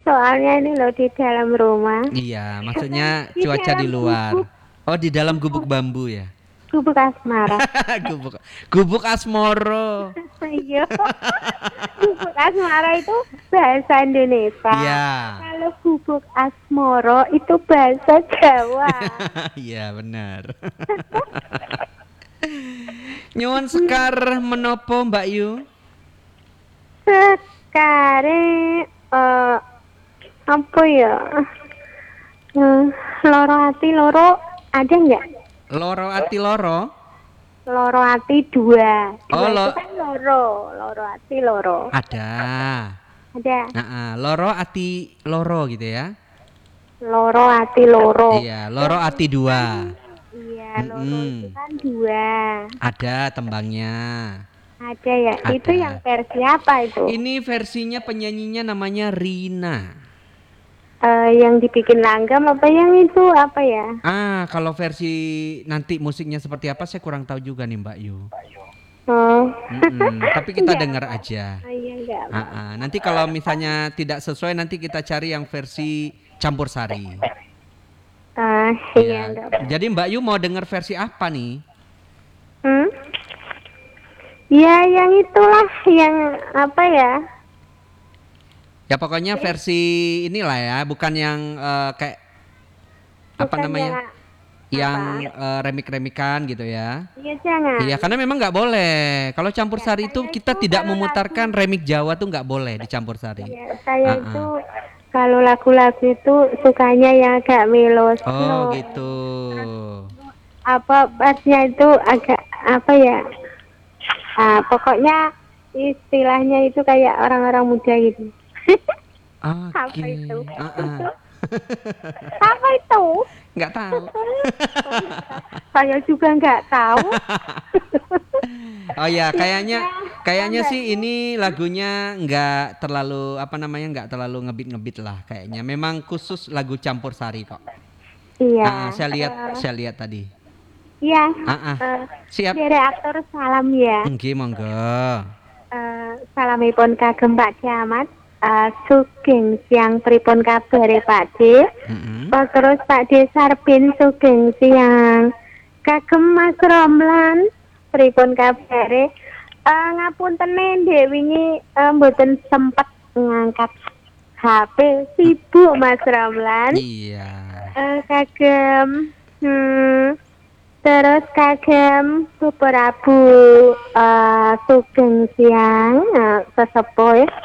Soalnya ini loh di dalam rumah. Iya, maksudnya Di cuaca di dalam luar. gubuk, Oh, di dalam gubuk bambu ya. gubuk asmara. Gubuk gubuk asmoro. Iya. Gubuk asmara itu bahasa Indonesia. Iya. Kalau gubuk asmoro itu bahasa Jawa. Iya, benar. Nyuwun sekar menopo Mbak Yu? Sekarang apa ya? Eh, loro hati loro ada nggak? Loro ati loro? Loro hati dua. Oh, Dua itu kan loro. Loro hati loro. ada. Ada. Loro ati loro gitu ya. Loro hati loro. Iya, loro ati dua. Iya, loro itu kan dua. Ada tembangnya. Ada ya. Ada. Itu yang versi apa itu? Ini versinya penyanyinya namanya Rina. Yang dibikin langgam apa yang itu apa ya? Kalau versi nanti musiknya seperti apa saya kurang tahu juga nih Mbak Yu. Oh. Tapi kita Enggak dengar apa. aja. Iya enggak apa. Nanti kalau misalnya tidak sesuai nanti kita cari yang versi campur sari. Iya Ya. enggak apa. Jadi Mbak Yu mau dengar versi apa nih? Ya yang itulah yang apa ya? Ya pokoknya versi inilah ya, bukan yang kayak apa Bukan namanya? Yang remik-remikan gitu ya. Iya jangan. Iya, karena memang nggak boleh. Kalau campur sari itu kita tidak memutarkan remik Jawa tuh nggak boleh dicampur sari. Ya, saya itu kalau lagu-lagu itu sukanya yang agak melo. Oh gitu. Apa bassnya itu agak apa ya? Pokoknya istilahnya itu kayak orang-orang muda gitu. Apa Oke. itu? Apa itu? Nggak tahu. Saya juga nggak tahu. Oh ya, kayaknya sih ini lagunya nggak terlalu apa namanya nggak terlalu ngebit lah kayaknya. Memang khusus lagu campur sari kok. Iya. Saya lihat tadi. Iya. Siap. Dari aktor salam ya. Nggih, monggo. Salamipun kagem Pak Camat. Sugeng siang pripun kabare Pak D. Terus Pak D Sarbin sugeng siang kagem Mas Romlan pripun kabare. Ngapunten Dek wingi mboten sempet ngangkat HP, sibuk Mas Romlan. Iya. Kagem terus kagem Bu Prabu sugeng siang sesepuh ya.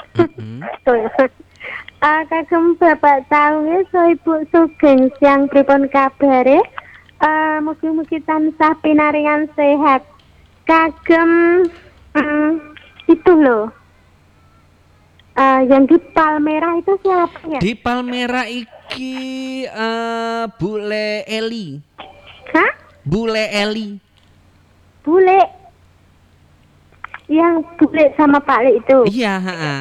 Kagem Bapak Taunge so Ibu sugeng siang pripun kabare? Mugi-mugi tansah pinaringan sehat. Kagem itu loh. Yang di Palmerah itu siapa ya? Di Palmerah iki Bule Eli. Hah? Bule Eli. Bule. Yang bule sama Pak Le itu. Iya,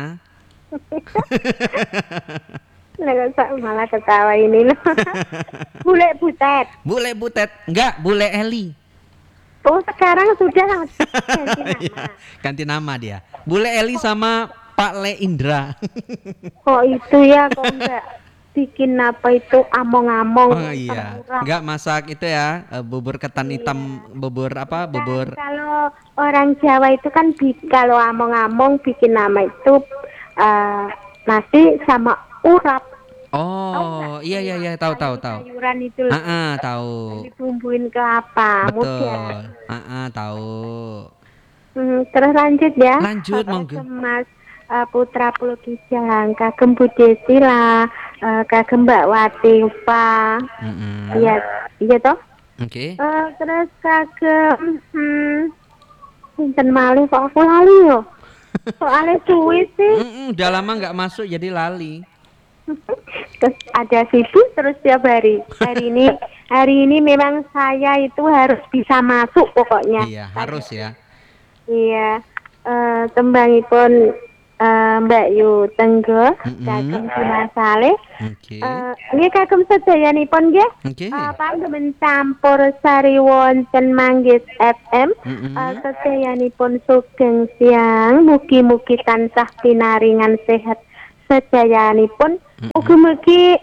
Malah ketawa ini loh. Bule Butet. Bule Butet. Enggak, Bule Eli. Oh, sekarang sudah ganti nama. Ganti nama dia. Bule Eli sama Pak Le Indra. Kok itu ya, kok enggak bikin apa itu among-among. Oh iya. Enggak masak itu ya, bubur ketan hitam, bubur apa? Bubur. Kalau orang Jawa itu kan kalau among-among bikin nama itu nasi sama urap. Oh, iya tahu. Sayuran itu loh. Tahu. Dibumbuin kelapa Betul. Tahu. Terus lanjut ya. Lanjut monggo. Mas Putra Pulukijang, kagem Bu Desila, kagem Mbak Wati Upa. Iya toh? Oke. Terus kagem sinten malih kok aku lali yo. Soalnya suwi sih. Udah lama nggak masuk jadi lali. Terus ada sibuk terus tiap hari. Hari ini memang saya itu harus bisa masuk pokoknya. Iya, harus ya. Iya. Tembangipun Mbak Yu Tenggo kagem Dimas Saleh. Nggih kagem sedayanipun nggih. Pandemen campur sari wonten Manggis FM. Sedayanipun sugeng siang, mugi-mugi tansah pinaringan sehat sedayanipun. Mugi-mugi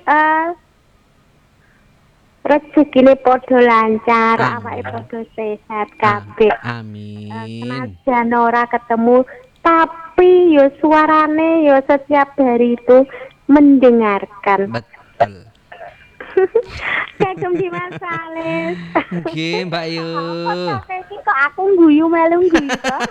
rezekine padha lancar, awake padha sehat kabeh. Amin. Senajan ora ketemu, tapi yo suarane yo setiap hari itu mendengarkan. Betul. Kagem di Masales. Nggih, Mbak Yu. Kok aku guyu melu guyu toh?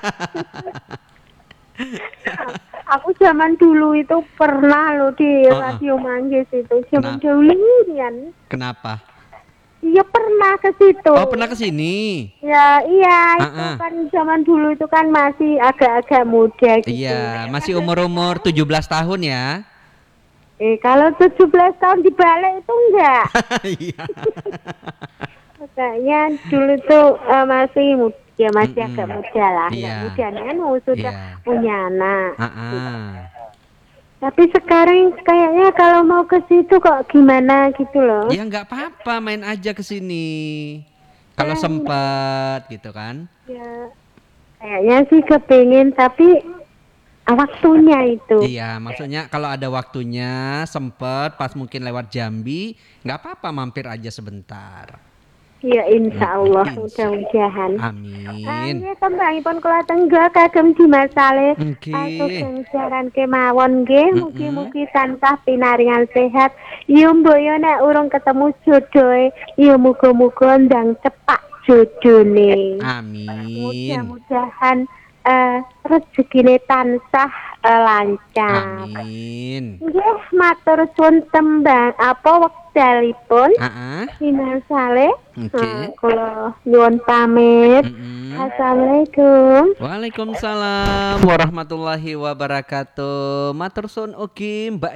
Aku zaman dulu itu pernah loh di Radio Manggis itu. Zaman dulu Nian. Kenapa? Iya pernah ke situ. Oh, pernah ke sini. Ya, iya, itu kan zaman dulu itu kan masih agak-agak muda gitu. Iya, masih umur-umur 17 tahun ya. Kalau 17 tahun dibalik itu enggak. Iya. Kayaknya dulu tuh masih muda, masih agak muda lah. Iya. Muda kan sudah punya anak. Tapi sekarang kayaknya kalau mau ke situ kok gimana gitu loh. Ya nggak apa-apa, main aja ke sini. Kalau sempat gitu kan. Ya, kayaknya sih kepingin tapi waktunya itu. Iya, maksudnya kalau ada waktunya sempet pas mungkin lewat Jambi, nggak apa-apa mampir aja sebentar. Ya insya Allah mudah-mudahan. Amin. Ya kembangipun kula tengga kagem di Masales. Aku siaran kemawon nggih, mugi-mugi tansah pinaringan sehat. Ya mbok yo nek urung ketemu jodohe, ya muga-muga ndang cepak jodone. Amin. Mudah-mudahan rezekine tansah lancar. Amin. Nggih, matur suwun tembang apa wekdalipun. Di Masales. Kula nyuwun pamit. Assalamualaikum. Waalaikumsalam warahmatullahi wabarakatuh. Matur suwun ugi Mbak